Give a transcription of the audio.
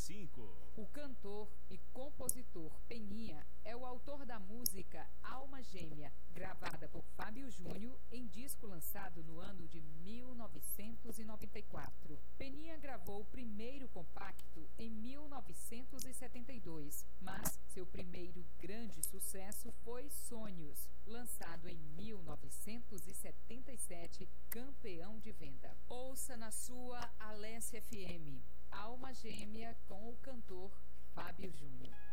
95. O cantor e compositor Peninha é o autor da música Alma Gêmea, gravada por Fábio Júnior em disco lançado no ano de 1994. Peninha gravou o primeiro compacto em 1972, mas seu primeiro grande sucesso foi Sonhos, lançado em 1977, campeão de venda. Ouça na sua Alesse FM, Alma Gêmea com o cantor Fábio Júnior.